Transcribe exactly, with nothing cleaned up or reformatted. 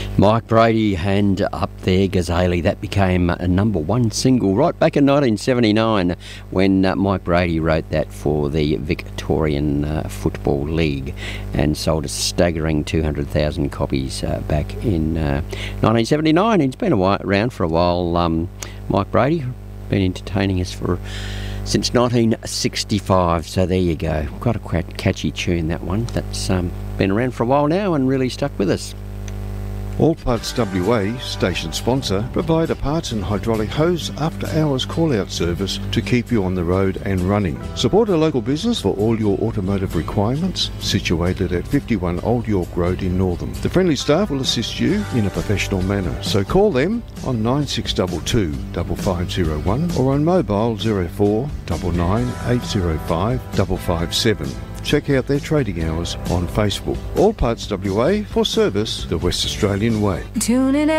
Mike Brady, Hand Up There, Gazali. That became a number one single right back in nineteen seventy-nine when uh, Mike Brady wrote that for the Victorian uh, Football League and sold a staggering two hundred thousand copies uh, back in uh, nineteen seventy-nine. He's been a while, around for a while, um, Mike Brady. Been entertaining us for since nineteen sixty-five, so there you go. Quite a quite catchy tune, that one. That's um, been around for a while now and really stuck with us. All Parts W A, station sponsor, provide a parts and hydraulic hose after-hours call-out service to keep you on the road and running. Support a local business for all your automotive requirements, situated at fifty-one Old York Road in Northam. The friendly staff will assist you in a professional manner, so call them on nine six two two, five five zero one or on mobile zero four nine nine, eight zero five, five five seven. Check out their trading hours on Facebook. All Parts W A, for service the West Australian way. Tune in